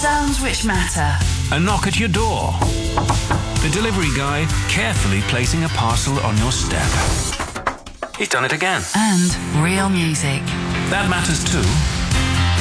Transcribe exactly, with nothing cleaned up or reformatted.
Sounds which matter. A knock at your door. The delivery guy carefully placing a parcel on your step. He's done it again. And real music. That matters too.